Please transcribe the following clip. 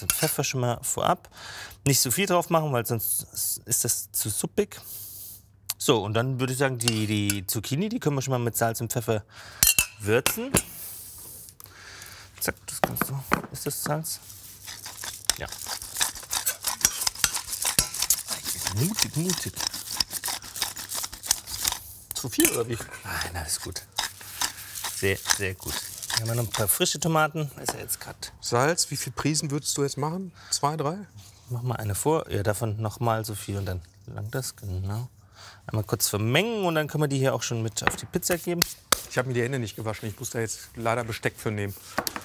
Salz und Pfeffer schon mal vorab. Nicht so viel drauf machen, weil sonst ist das zu suppig. So, und dann würde ich sagen, die Zucchini, die können wir schon mal mit Salz und Pfeffer würzen. Zack, das kannst du. Ist das Salz? Ja. Mutig, mutig. Zu viel oder wie? Nein, alles gut. Sehr, sehr gut. Hier haben wir noch ein paar frische Tomaten. Ist ja jetzt gerade. Salz, wie viel Prisen würdest du jetzt machen? 2, 3? Mach mal eine vor. Ja, davon noch mal so viel und dann langt das. Genau. Einmal kurz vermengen und dann können wir die hier auch schon mit auf die Pizza geben. Ich habe mir die Hände nicht gewaschen. Ich muss da jetzt leider Besteck für nehmen.